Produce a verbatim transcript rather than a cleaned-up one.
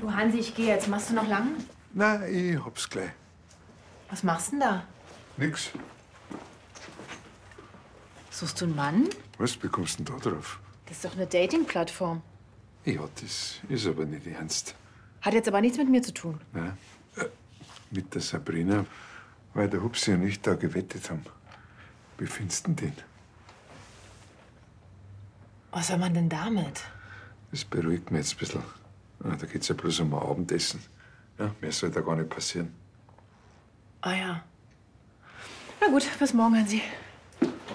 Du Hansi, ich gehe jetzt. Machst du noch lang? Na, ich hab's gleich. Was machst du denn da? Nix. Suchst du einen Mann? Was bekommst du denn da drauf? Das ist doch eine Dating-Plattform. Ja, das ist aber nicht ernst. Hat jetzt aber nichts mit mir zu tun. Nein, äh, mit der Sabrina, weil der Hupsi und ich da gewettet haben. Wie findest du den? Was soll man denn damit? Das beruhigt mich jetzt ein bisschen. Ah, da geht's ja bloß um ein Abendessen. Ja, mehr soll da gar nicht passieren. Ah ja. Na gut, bis morgen, Hansi.